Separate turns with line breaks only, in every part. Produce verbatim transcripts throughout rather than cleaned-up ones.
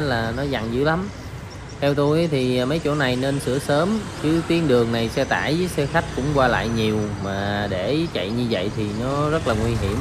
là nó dằn dữ lắm. Theo tôi thì mấy chỗ này nên sửa sớm, chứ tuyến đường này xe tải với xe khách cũng qua lại nhiều, mà để chạy như vậy thì nó rất là nguy hiểm.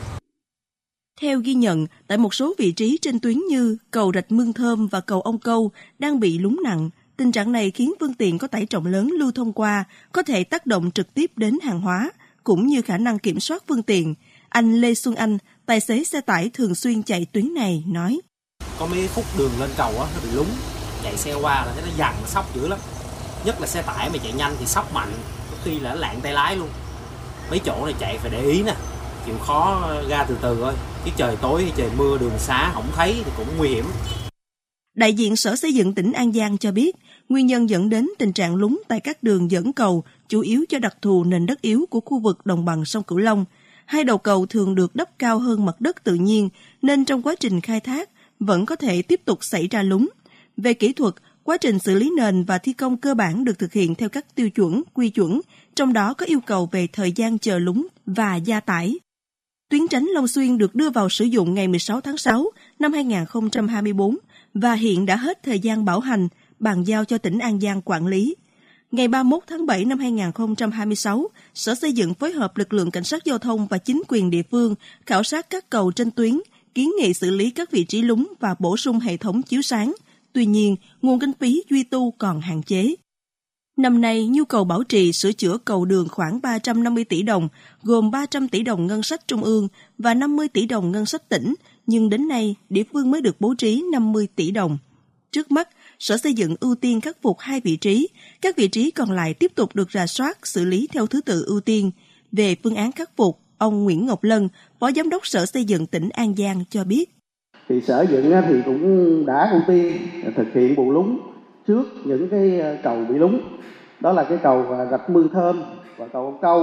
Theo ghi nhận, tại một số vị trí trên tuyến như cầu Rạch Mương Thơm và cầu Ông Câu đang bị lún nặng. Tình trạng này khiến phương tiện có tải trọng lớn lưu thông qua, có thể tác động trực tiếp đến hàng hóa, cũng như khả năng kiểm soát phương tiện. Anh Lê Xuân Anh, tài xế xe tải thường xuyên chạy tuyến này, nói:
Có mấy phút đường lên cầu á, nó bị lún, chạy xe qua là thấy nó dằn, nó sóc dữ lắm. Nhất là xe tải mà chạy nhanh thì sóc mạnh, có khi là lạng tay lái luôn. Mấy chỗ này chạy phải để ý nè, chịu khó ra từ từ thôi, chứ trời tối hay trời mưa đường xá không thấy thì cũng nguy hiểm.
Đại diện Sở Xây dựng tỉnh An Giang cho biết, nguyên nhân dẫn đến tình trạng lún tại các đường dẫn cầu chủ yếu do đặc thù nền đất yếu của khu vực đồng bằng sông Cửu Long. Hai đầu cầu thường được đắp cao hơn mặt đất tự nhiên, nên trong quá trình khai thác vẫn có thể tiếp tục xảy ra lún. Về kỹ thuật, quá trình xử lý nền và thi công cơ bản được thực hiện theo các tiêu chuẩn, quy chuẩn, trong đó có yêu cầu về thời gian chờ lún và gia tải. Tuyến tránh Long Xuyên được đưa vào sử dụng ngày mười sáu tháng sáu năm hai nghìn không trăm hai mươi tư và hiện đã hết thời gian bảo hành, bàn giao cho tỉnh An Giang quản lý. Ngày ba mươi mốt tháng bảy năm hai nghìn không trăm hai mươi sáu, Sở Xây dựng phối hợp lực lượng cảnh sát giao thông và chính quyền địa phương khảo sát các cầu trên tuyến, kiến nghị xử lý các vị trí lún và bổ sung hệ thống chiếu sáng. Tuy nhiên, nguồn kinh phí duy tu còn hạn chế. Năm nay, nhu cầu bảo trì sửa chữa cầu đường khoảng ba trăm năm mươi tỷ đồng, gồm ba trăm tỷ đồng ngân sách trung ương và năm mươi tỷ đồng ngân sách tỉnh, nhưng đến nay, địa phương mới được bố trí năm mươi tỷ đồng. Trước mắt, Sở Xây dựng ưu tiên khắc phục hai vị trí, các vị trí còn lại tiếp tục được rà soát, xử lý theo thứ tự ưu tiên. Về phương án khắc phục, ông Nguyễn Ngọc Lân, Phó Giám đốc Sở Xây dựng tỉnh An Giang cho biết.
Thì Sở Dựng thì cũng đã ưu tiên thực hiện bù lún trước những cái cầu bị lún. Đó là cái cầu Rạch Mương Thơm và cầu Ông Câu,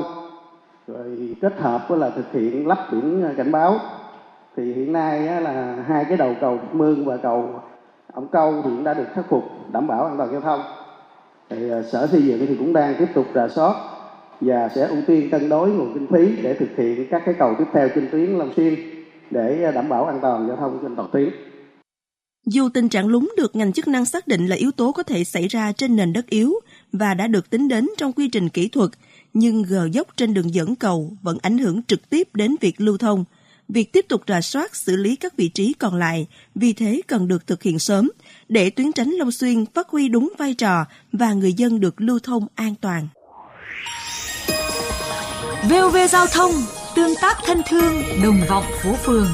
rồi kết hợp với là thực hiện lắp biển cảnh báo. Thì hiện nay là hai cái đầu cầu Rạch Mương và cầu Ông Câu thì cũng đã được khắc phục, đảm bảo an toàn giao thông. Thì Sở Xây Dựng thì cũng đang tiếp tục rà soát và sẽ ưu tiên cân đối nguồn kinh phí để thực hiện các cái cầu tiếp theo trên tuyến Long Xuyên để đảm bảo an toàn giao thông trên toàn tuyến.
Dù tình trạng lún được ngành chức năng xác định là yếu tố có thể xảy ra trên nền đất yếu và đã được tính đến trong quy trình kỹ thuật, nhưng gờ dốc trên đường dẫn cầu vẫn ảnh hưởng trực tiếp đến việc lưu thông. Việc tiếp tục rà soát xử lý các vị trí còn lại vì thế cần được thực hiện sớm để tuyến tránh Long Xuyên phát huy đúng vai trò và người dân được lưu thông an toàn.
vê o vê Giao thông, tương tác thân thương, đồng vọng phố phường.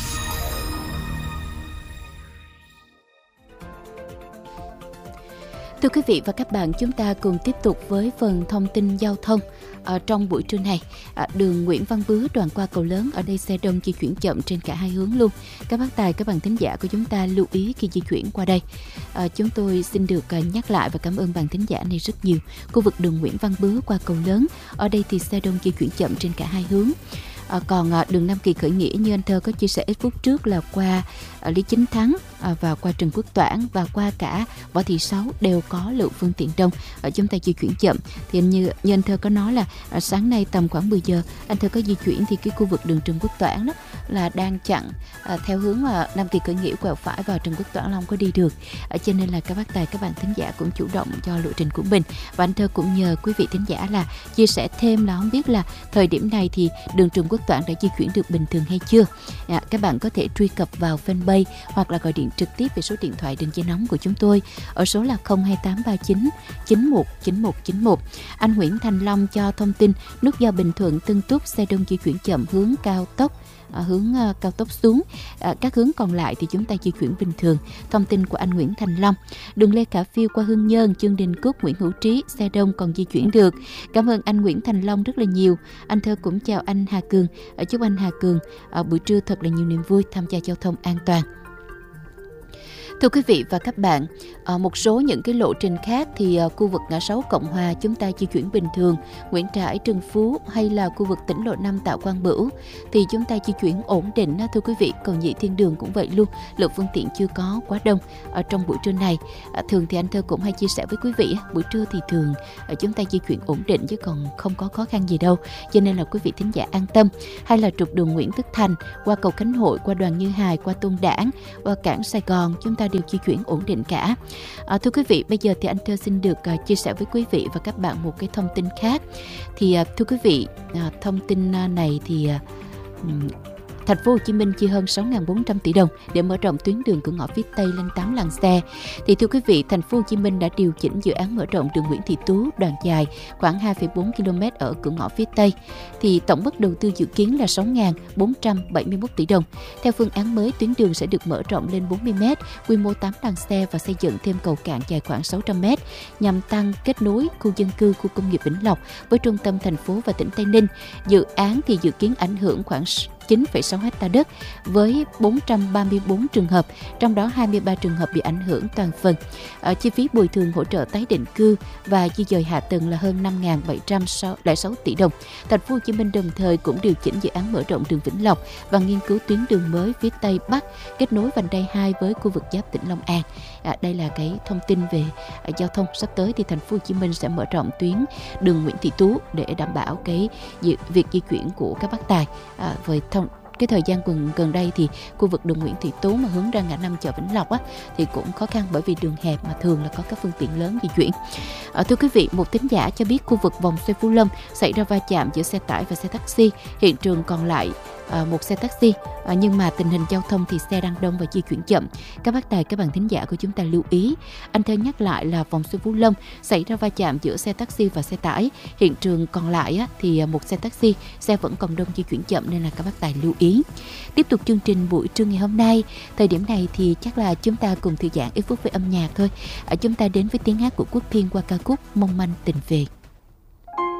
Thưa quý vị và các bạn, chúng ta cùng tiếp tục với phần thông tin giao thông ở trong buổi trưa này. À, đường Nguyễn Văn Bứa đoạn qua cầu lớn, ở đây xe đông di chuyển chậm trên cả hai hướng luôn. Các bác tài, các bạn thính giả của chúng ta lưu ý khi di chuyển qua đây. À, chúng tôi xin được uh, nhắc lại và cảm ơn bạn thính giả này rất nhiều. Khu vực đường Nguyễn Văn Bứa qua cầu lớn, ở đây thì xe đông di chuyển chậm trên cả hai hướng. À, còn à, đường Nam Kỳ Khởi Nghĩa như anh Thơ có chia sẻ ít phút trước là qua à, Lý Chính Thắng à, và qua Trần Quốc Toản và qua cả Võ Thị Sáu đều có lượng phương tiện đông, ở chúng ta di chuyển chậm. Thì như, như anh Thơ có nói là à, sáng nay tầm khoảng mười giờ anh Thơ có di chuyển thì cái khu vực đường Trần Quốc Toản đó là đang chặn à, theo hướng à, Nam Kỳ Khởi Nghĩa quẹo phải vào Trần Quốc Toản không có đi được. À, cho nên là các bác tài, các bạn thính giả cũng chủ động cho lộ trình của mình. Và anh Thơ cũng nhờ quý vị thính giả là chia sẻ thêm là không biết là thời điểm này thì đường Trần Quốc Toản đã di chuyển được bình thường hay chưa. À, các bạn có thể truy cập vào fanpage hoặc là gọi điện trực tiếp về số điện thoại đường dây nóng của chúng tôi ở số là không hai tám ba chín chín một chín một chín một. Anh Nguyễn Thành Long cho thông tin nút giao Bình Thuận Tân Túc xe đông di chuyển chậm hướng cao tốc. À, hướng uh, cao tốc xuống, à, các hướng còn lại thì chúng ta di chuyển bình thường. Thông tin của anh Nguyễn Thành Long. Đường Lê Khả Phiêu qua Hưng Nhơn, Trương Đình Cúc, Nguyễn Hữu Trí xe đông còn di chuyển được. Cảm ơn anh Nguyễn Thành Long rất là nhiều. Anh Thơ cũng chào anh Hà Cường, chúc anh Hà Cường à, buổi trưa thật là nhiều niềm vui, tham gia giao thông an toàn. Thưa quý vị và các bạn, ở một số những cái lộ trình khác thì ở khu vực ngã sáu Cộng Hòa chúng ta di chuyển bình thường, Nguyễn Trãi, Trần Phú hay là khu vực tỉnh lộ năm Tạ Quang Bửu thì chúng ta di chuyển ổn định thưa quý vị. Còn Nhị Thiên Đường cũng vậy luôn, lượng phương tiện chưa có quá đông ở trong buổi trưa này. À, thường thì anh Thơ cũng hay chia sẻ với quý vị, buổi trưa thì thường chúng ta di chuyển ổn định chứ còn không có khó khăn gì đâu. Cho nên là quý vị thính giả an tâm. Hay là trục đường Nguyễn Tất Thành qua cầu Khánh Hội, qua Đoàn Như Hài, qua Tôn Đản, qua cảng Sài Gòn, chúng ta đều di chuyển ổn định cả. À, thưa quý vị, bây giờ thì anh Thơ xin được uh, chia sẻ với quý vị và các bạn một cái thông tin khác. Thì uh, thưa quý vị, uh, thông tin uh, này thì uh, Thành phố Hồ Chí Minh chi hơn sáu nghìn bốn trăm tỷ đồng để mở rộng tuyến đường cửa ngõ phía Tây lên tám làn xe. Thì thưa quý vị, Thành phố Hồ Chí Minh đã điều chỉnh dự án mở rộng đường Nguyễn Thị Tú đoạn dài khoảng hai phẩy bốn ki lô mét ở cửa ngõ phía Tây. Thì tổng mức đầu tư dự kiến là sáu nghìn bốn trăm bảy mươi mốt tỷ đồng. Theo phương án mới, tuyến đường sẽ được mở rộng lên bốn mươi mét, quy mô tám làn xe và xây dựng thêm cầu cạn dài khoảng sáu trăm mét nhằm tăng kết nối khu dân cư, khu công nghiệp Vĩnh Lộc với trung tâm thành phố và tỉnh Tây Ninh. Dự án thì dự kiến ảnh hưởng khoảng chín phẩy sáu héc ta đất với bốn trăm ba mươi tư trường hợp, trong đó hai mươi ba trường hợp bị ảnh hưởng toàn phần. Ở chi phí bồi thường hỗ trợ tái định cư và di dời hạ tầng là hơn năm nghìn bảy trăm lẻ sáu tỷ đồng. Thành phố Hồ Chí Minh đồng thời cũng điều chỉnh dự án mở rộng đường Vĩnh Lộc và nghiên cứu tuyến đường mới phía Tây Bắc kết nối vành đai hai với khu vực giáp tỉnh Long An. À, đây là cái thông tin về à, giao thông. Sắp tới thì Thành phố Hồ Chí Minh sẽ mở rộng tuyến đường Nguyễn Thị Tú để đảm bảo cái việc di chuyển của các bác tài. À, với thông cái thời gian gần gần đây thì khu vực đường Nguyễn Thị Tú mà hướng ra ngã năm chợ Vĩnh Lộc á thì cũng khó khăn bởi vì đường hẹp mà thường là có các phương tiện lớn di chuyển. À, thưa quý vị, một thính giả cho biết khu vực vòng xoay Phú Lâm xảy ra va chạm giữa xe tải và xe taxi. Hiện trường còn lại à, một xe taxi, à, nhưng mà tình hình giao thông thì xe đang đông và di chuyển chậm. Các bác tài, các bạn thính giả của chúng ta lưu ý. Anh Thơ nhắc lại là vòng xoay Phú Lâm xảy ra va chạm giữa xe taxi và xe tải. Hiện trường còn lại á, thì một xe taxi, xe vẫn còn đông di chuyển chậm nên là các bác tài lưu ý. Tiếp tục chương trình buổi trưa ngày hôm nay, thời điểm này thì chắc là chúng ta cùng thư giãn ít phút với âm nhạc thôi. À, chúng ta đến với tiếng hát của Quốc Thiên qua ca khúc Mong Manh Tình Về.